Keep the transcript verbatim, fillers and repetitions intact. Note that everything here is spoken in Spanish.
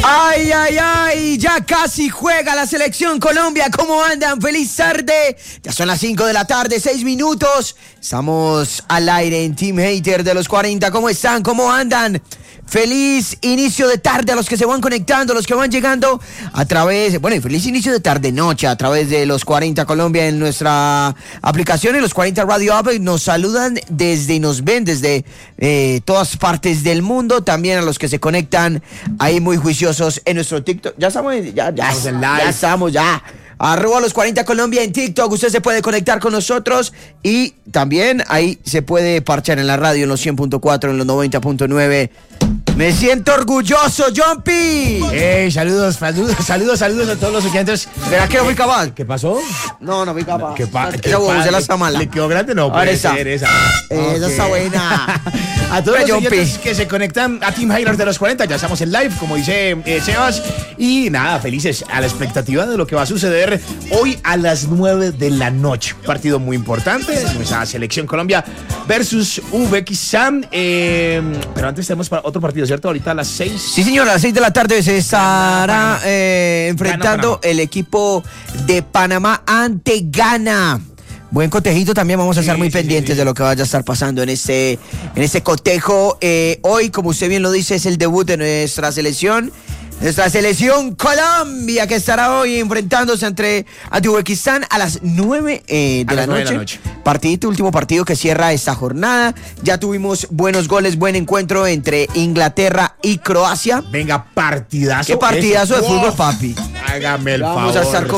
Ay, ay, ay, ya casi juega la selección Colombia. ¿Cómo andan? Feliz tarde. Ya son las cinco de la tarde, seis minutos. Estamos al aire en Team Hater de los cuarenta. ¿Cómo están? ¿Cómo andan? Feliz inicio de tarde a los que se van conectando, a los que van llegando a través, bueno, y feliz inicio de tarde-noche a través de los cuarenta Colombia en nuestra aplicación, en los cuarenta Radio App. Nos saludan desde y nos ven desde eh, todas partes del mundo. También a los que se conectan ahí muy juiciosos en nuestro TikTok. Ya estamos, ya, ya, estamos en live. Ya estamos, ya. Arroba los cuarenta Colombia en TikTok. Usted se puede conectar con nosotros y también ahí se puede parchar en la radio en los cien punto cuatro, en los noventa punto nueve. Me siento orgulloso, Jumpy. Hey, saludos, saludos, saludos, saludos a todos los oyentes. ¿Será que no fui capaz? ¿Qué pasó? No, no fui capaz. ¿Qué pasa? Esa huevo, la está mala. ¿Le quedó grande? No, puede esa. ser esa. Eh, esa Okay. está buena. A todos Pero los oyentes Jumpy, que se conectan a Team Hater de los cuarenta, ya estamos en live, como dice eh, Sebas. Y nada, felices a la expectativa de lo que va a suceder hoy a las nueve de la noche. Un partido muy importante, nuestra selección Colombia versus Uzbekistán. Eh, pero antes tenemos para otro partido, ¿cierto? Ahorita a las seis. sí, señora, a las seis de la tarde se estará eh, enfrentando el equipo de Panamá ante Ghana. Buen cotejito, también vamos a estar sí, muy sí, pendientes sí, sí. de lo que vaya a estar pasando en este, en este cotejo. Eh, hoy, como usted bien lo dice, es el debut de nuestra selección. Nuestra selección Colombia, que estará hoy enfrentándose entre Uzbekistán a las nueve eh, de, la noche. de la noche. Partidito, último partido que cierra esta jornada. Ya tuvimos buenos goles, buen encuentro entre Inglaterra y Croacia. Venga, partidazo. Qué partidazo eso. de fútbol, papi. Hágame el Vamos favor. a estar